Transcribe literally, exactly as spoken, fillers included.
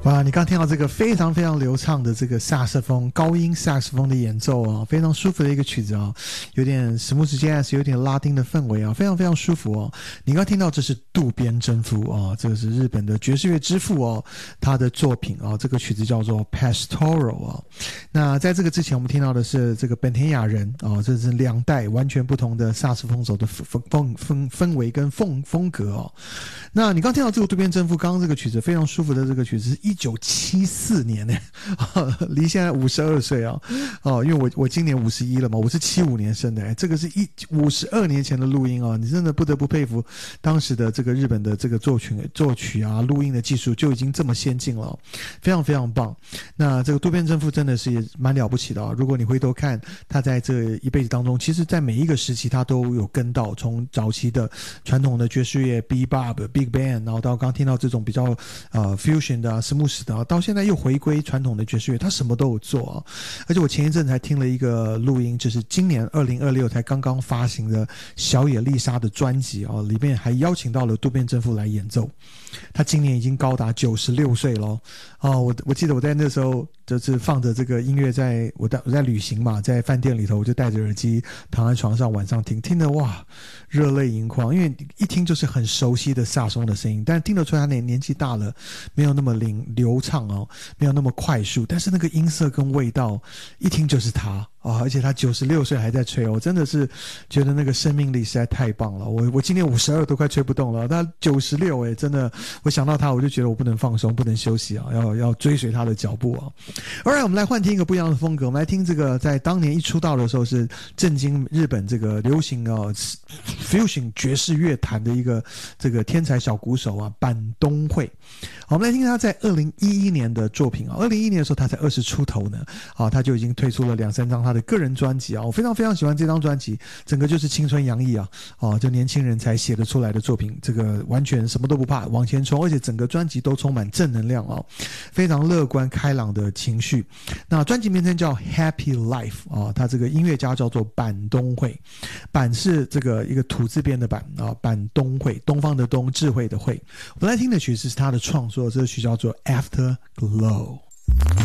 哇，你刚听到这个非常非常流畅的这个萨克斯风高音萨克斯风的演奏啊，非常舒服的一个曲子啊，有点 smooth jazz， 有点拉丁的氛围啊，非常非常舒服哦。你刚听到这是渡边真夫啊，这个是日本的爵士乐之父哦，他的作品啊，这个曲子叫做 Pastoral 啊。那在这个之前，我们听到的是这个本田雅人啊，这是两代完全不同的萨克斯风手的风风风氛围跟风风格哦。那你刚听到这个渡边真夫刚刚这个曲子非常舒服的这个曲子是一九七四年呢，离现在五十二岁啊，哦，因为我我今年五十一了嘛，我是七五年生的，哎，这个是一五十二年前的录音啊，你真的不得不佩服当时的这个日本的这个作曲作曲啊录音的技术就已经这么先进了，非常非常棒。那这个渡边真夫真的是也蛮了不起的啊，如果你回头看他在这一辈子当中，其实在每一个时期他都有跟到，从早期的传统的爵士乐 Bebop、Big Band， 然后到刚听到这种比较呃 Fusion 的、啊、Smooth 的、啊，到现在又回归传统的爵士乐，他什么都有做啊。而且我前一阵才听了一个录音，就是今年二零二六才刚刚发行的小野丽莎的专辑啊，里面还邀请到了渡边真夫来演奏。他今年已经高达九十六岁了哦，我我记得我在那时候就是放着这个音乐在，在我在我在旅行嘛，在饭店里头，我就戴着耳机躺在床上晚上听，听得哇热泪盈眶，因为一听就是很熟悉的萨松的声音，但是听得出来他年年纪大了，没有那么灵流畅哦，没有那么快速，但是那个音色跟味道一听就是他。啊、哦！而且他九十六岁还在吹哦，真的是觉得那个生命力实在太棒了。我我今年五十二都快吹不动了，他九十六哎，真的，我想到他我就觉得我不能放松，不能休息啊，要要追随他的脚步啊。Alright， 我们来换听一个不一样的风格，我们来听这个在当年一出道的时候是震惊日本这个流行啊 fusion 爵士乐坛的一个这个天才小鼓手啊，坂东惠。好，我们来听他在二零一一年的作品啊，二零一一年的时候他才二十出头呢，啊，他就已经推出了两三张他的个人专辑啊，我非常非常喜欢这张专辑，整个就是青春洋溢啊，啊，就年轻人才写得出来的作品，这个完全什么都不怕，往前冲，而且整个专辑都充满正能量啊，非常乐观开朗的情绪。那专辑名称叫 Happy Life 啊，他这个音乐家叫做坂东惠，坂是这个一个土字边的坂啊，坂东惠，东方的东，智慧的慧。我们来听的曲子是他的创作，这个曲叫做 Afterglow。